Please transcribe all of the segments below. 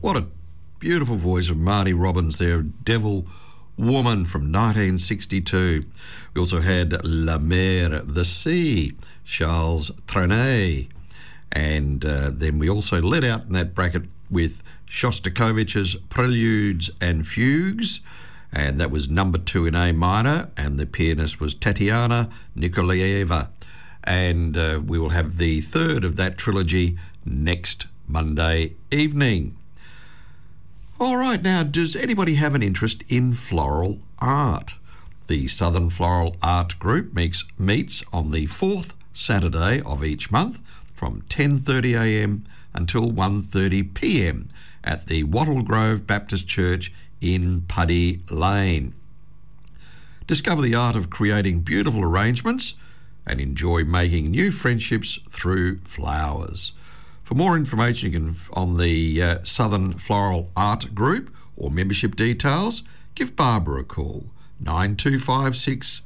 What a beautiful voice of Marty Robbins there, Devil Woman from 1962. We also had La Mer, The Sea, Charles Trenet. And then we also led out in that bracket with Shostakovich's Preludes and Fugues, and that was number 2 in A minor, and the pianist was Tatiana Nikolaeva. And we will have the third of that trilogy next Monday evening. All right, now, does anybody have an interest in floral art? The Southern Floral Art Group meets on the fourth Saturday of each month from 10:30am until 1:30pm at the Wattle Grove Baptist Church in Puddy Lane. Discover the art of creating beautiful arrangements and enjoy making new friendships through flowers. For more information on the Southern Floral Art Group or membership details, give Barbara a call, 9256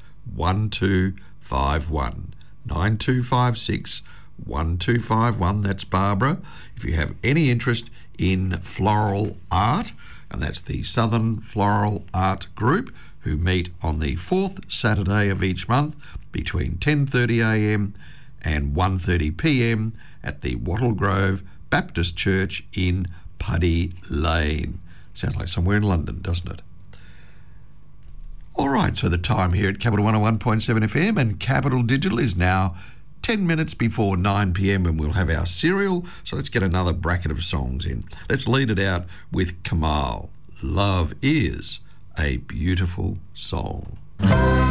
1251. 9256 1251, that's Barbara. If you have any interest in floral art, and that's the Southern Floral Art Group, who meet on the fourth Saturday of each month between 10:30am and 1:30pm at the Wattle Grove Baptist Church in Puddy Lane. Sounds like somewhere in London, doesn't it? All right, so the time here at Capital 101.7 FM and Capital Digital is now 10 minutes before 9pm, and we'll have our serial. So let's get another bracket of songs in. Let's lead it out with Kamal. Love is a Beautiful Song.